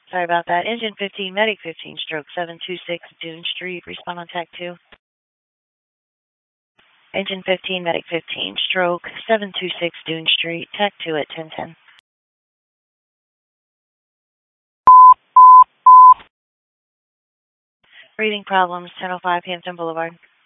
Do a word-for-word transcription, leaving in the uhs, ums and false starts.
Sorry about that. Engine fifteen, Medic fifteen, stroke seven two six Dune Street. Respond on Tech two. Engine fifteen, Medic fifteen, stroke seven two six Dune Street. Tech two at ten ten. Reading problems, ten oh five Hampton Boulevard.